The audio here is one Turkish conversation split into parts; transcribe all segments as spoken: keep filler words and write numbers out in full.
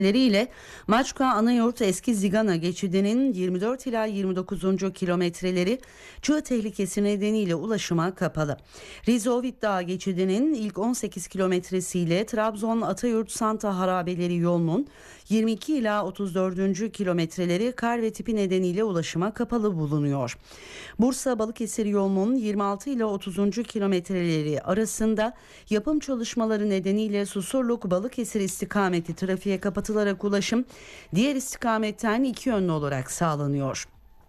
ile Maçka Anayurt Eski Zigana geçidinin yirmi dört ila yirmi dokuzuncu kilometreleri çığ tehlikesi nedeniyle ulaşıma kapalı. Rizovit Dağı geçidinin ilk on sekiz kilometresiyle Trabzon Atayurt Santa harabeleri yolunun yirmi iki ila otuz dördüncü kilometreleri kar ve tipi nedeniyle ulaşıma kapalı bulunuyor. Bursa Balıkesir yolunun yirmi altı ila otuzuncu kilometreleri arasında yapım çalışmaları nedeniyle Susurluk Balıkesir istikameti trafiğe kapatılarak ulaşım diğer istikametten iki yönlü olarak sağlanıyor.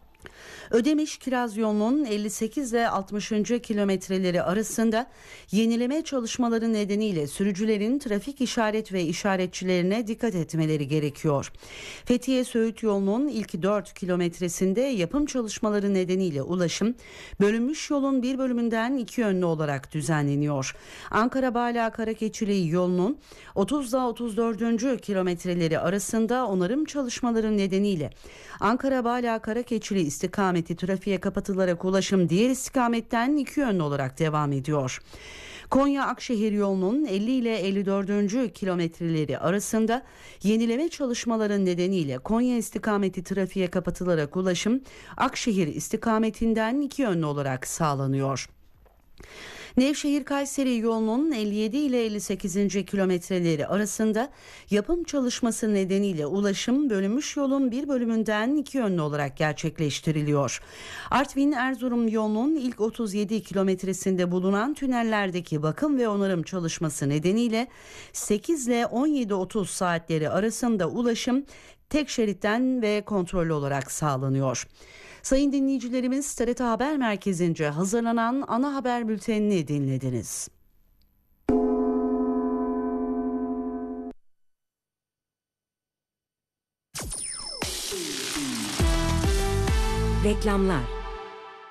Ödemiş Kiraz yolunun elli sekiz ile altmışıncı kilometreleri arasında yenileme çalışmaları nedeniyle sürücülerin trafik işaret ve işaretçilerine dikkat etmeleri gerekiyor. Fethiye Söğüt yolunun ilk dört kilometresinde yapım çalışmaları nedeniyle ulaşım bölünmüş yolun bir bölümünden iki yönlü olarak düzenleniyor. Ankara Bala Karakeçili yolunun otuz ile otuz dördüncü kilometreleri arasında onarım çalışmaları nedeniyle Ankara Bala Karakeçili istikameti trafiğe kapatılarak ulaşım diğer istikametten iki yönlü olarak devam ediyor. Konya Akşehir yolunun elli ile elli dördüncü kilometreleri arasında yenileme çalışmaları nedeniyle Konya istikameti trafiğe kapatılarak ulaşım Akşehir istikametinden iki yönlü olarak sağlanıyor. Nevşehir Kayseri yolunun elli yedi ile elli sekizinci kilometreleri arasında yapım çalışması nedeniyle ulaşım bölünmüş yolun bir bölümünden iki yönlü olarak gerçekleştiriliyor. Artvin Erzurum yolunun ilk otuz yedi kilometresinde bulunan tünellerdeki bakım ve onarım çalışması nedeniyle sekiz ile on yedi otuz saatleri arasında ulaşım tek şeritten ve kontrollü olarak sağlanıyor. Sayın dinleyicilerimiz, T R T Haber Merkezi'nce hazırlanan ana haber bültenini dinlediniz. Reklamlar.